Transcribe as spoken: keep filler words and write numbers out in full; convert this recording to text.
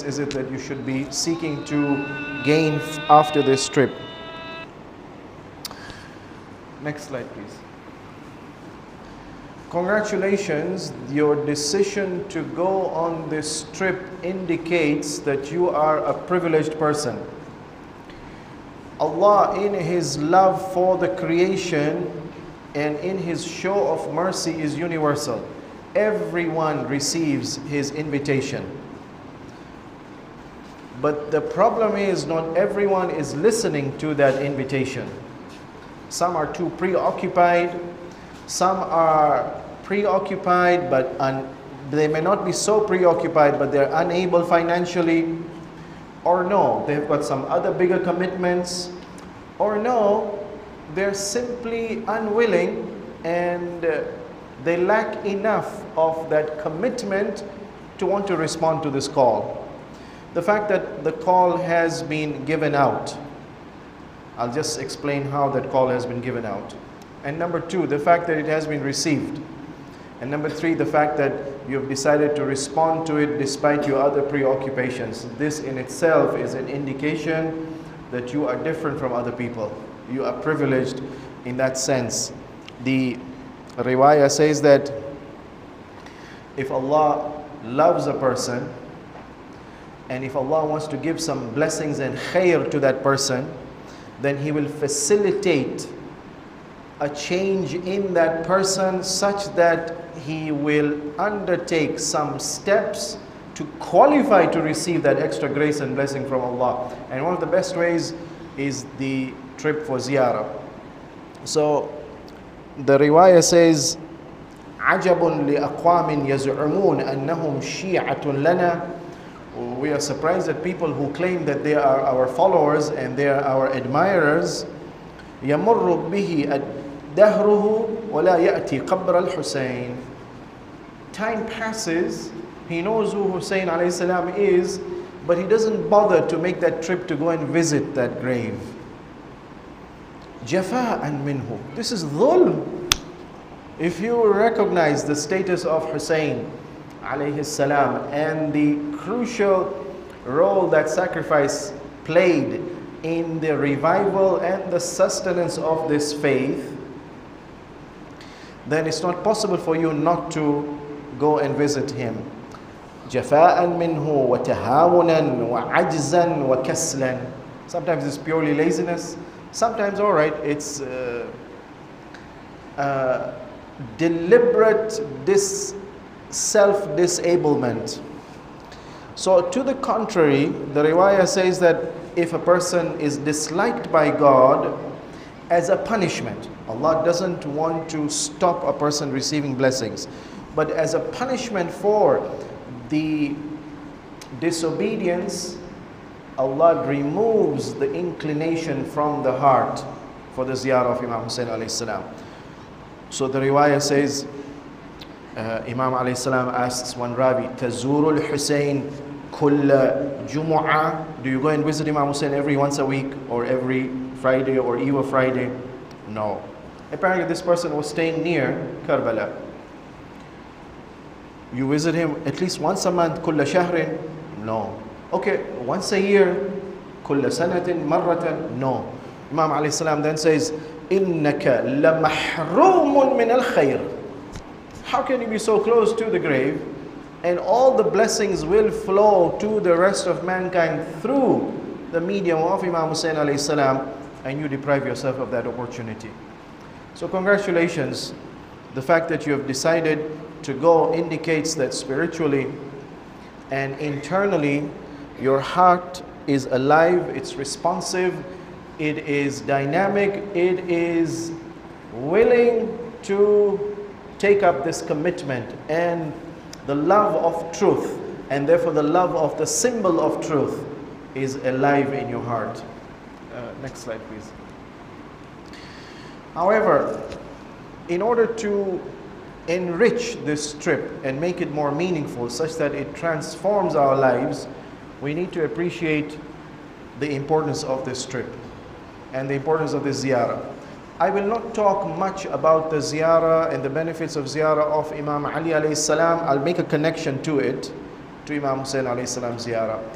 is it that you should be seeking to gain after this trip? Next slide, please. Congratulations, your decision to go on this trip indicates that you are a privileged person. Allah, in His love for the creation and in His show of mercy, is universal. Everyone receives His invitation. But the problem is, not everyone is listening to that invitation. Some are too preoccupied. Some are preoccupied, but un they may not be so preoccupied, but they're unable financially. Or no, they've got some other bigger commitments. Or no, they're simply unwilling and uh, they lack enough of that commitment to want to respond to this call. The fact that the call has been given out, I'll just explain how that call has been given out. And number two, the fact that it has been received. And number three, the fact that you have decided to respond to it despite your other preoccupations. This in itself is an indication that you are different from other people. You are privileged in that sense. The riwayah says that if Allah loves a person, and if Allah wants to give some blessings and khair to that person, then He will facilitate a change in that person such that he will undertake some steps to qualify to receive that extra grace and blessing from Allah. And one of the best ways is the trip for ziyarah. So the riwayah says, عَجَبٌ لِأَقْوَامٍ يَزْعُمُونَ أَنَّهُمْ شِيعَةٌ لَنَا. We are surprised at people who claim that they are our followers and they are our admirers. يَمُرُّ بِهِ دَهْرُهُ وَلَا يَأْتِي قَبْرَ الْحُسَيْنِ. Time passes, he knows who Hussein alayhi salam is, but he doesn't bother to make that trip to go and visit that grave. جَفَاءً مِنْهُ. This is dhulm. If you recognize the status of Hussein alayhi salam and the crucial role that sacrifice played in the revival and the sustenance of this faith, then it's not possible for you not to go and visit him. جَفَاءً مِنْهُ وَتَهَاوُنًا وَعَجْزًا وَكَسْلًا. Sometimes it's purely laziness. Sometimes, all right, it's uh, uh, deliberate dis self-disablement. So to the contrary, the riwayah says that if a person is disliked by God as a punishment, Allah doesn't want to stop a person receiving blessings, but as a punishment for the disobedience, Allah removes the inclination from the heart for the ziyarah of Imam Hussein alayhi salam. So the riwayah says, uh, Imam alayhi salam asks one Rabi, Tazuru al-Hussein kulla jumu'ah. Do you go and visit Imam Hussein every once a week or every Friday or Eva Friday? No. Apparently this person was staying near Karbala. You visit him at least once a month, kulla shahrin? No. Okay, once a year, kulla sanatin marratan? No. Imam alayhi salam then says, innaka lamahrumun min al-khayr. How can you be so close to the grave and all the blessings will flow to the rest of mankind through the medium of Imam Hussein alayhi salam, and you deprive yourself of that opportunity? So congratulations. The fact that you have decided to go indicates that spiritually and internally your heart is alive, it's responsive, it is dynamic, it is willing to take up this commitment, and the love of truth, and therefore the love of the symbol of truth, is alive in your heart. Uh, next slide, please. However, in order to enrich this trip and make it more meaningful such that it transforms our lives, we need to appreciate the importance of this trip and the importance of this ziyarah. I will not talk much about the ziyarah and the benefits of ziyarah of Imam Ali alayhi salam. I'll make a connection to it, to Imam Hussein alayhi salam ziyarah.